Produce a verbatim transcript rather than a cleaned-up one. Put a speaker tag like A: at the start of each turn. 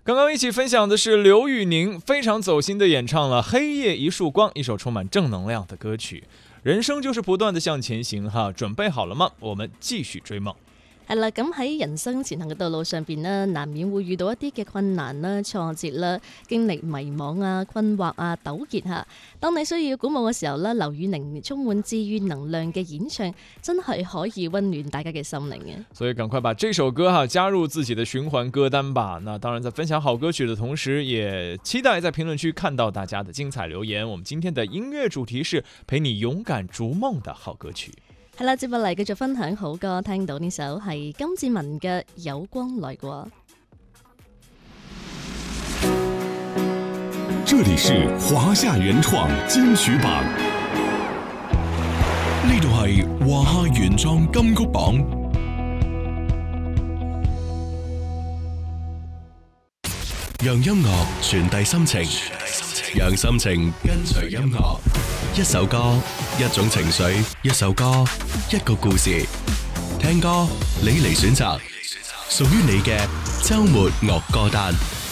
A: 刚刚一起分享的是刘宇宁非常走心的演唱了《黑夜一束光》，一首充滿正能量的歌曲。人生就是不斷的向前行哈，準備好了嗎？我們繼續追夢。
B: 係啦，咁喺人生前行嘅道路上邊呢，難免會遇到一啲嘅困難啦、挫折啦，經歷迷茫啊、困惑啊、糾結嚇。當你需要鼓舞嘅時候呢，劉宇寧充滿治癒能量嘅演唱，真係可以溫暖大家嘅心靈嘅。
A: 所以趕快把這首歌哈加入自己的循環歌單吧。那當然，在分享好歌曲的同時，也期待在評論區看到大家的精彩留言。我們今天的音樂主題是陪你勇敢逐夢的好歌曲。
B: 係啦，接落嚟繼續分享好歌，聽到呢首係金志文嘅《有光來過》。
C: 這裡是華夏原創金曲榜，呢度係華夏原創金曲榜。讓音樂傳遞心情，讓心情跟隨音樂。一首歌，一種情緒，一首歌，一個故事。聽歌，你嚟選擇，屬於你嘅週末樂歌單。